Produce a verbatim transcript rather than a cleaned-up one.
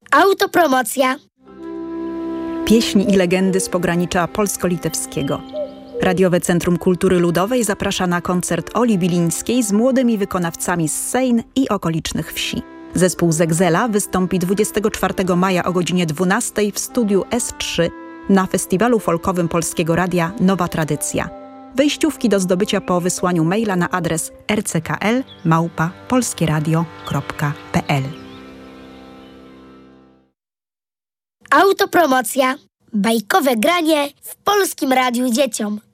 Autopromocja. Pieśni i legendy z pogranicza polsko-litewskiego. Radiowe Centrum Kultury Ludowej zaprasza na koncert Oli Bilińskiej z młodymi wykonawcami z Sejn i okolicznych wsi. Zespół Zegzela wystąpi dwudziestego czwartego maja o godzinie dwunastej w studiu S trzy na festiwalu folkowym Polskiego Radia Nowa Tradycja. Wejściówki do zdobycia po wysłaniu maila na adres r c k l małpa polskieradio kropka p l. Autopromocja. Bajkowe granie w Polskim Radiu Dzieciom.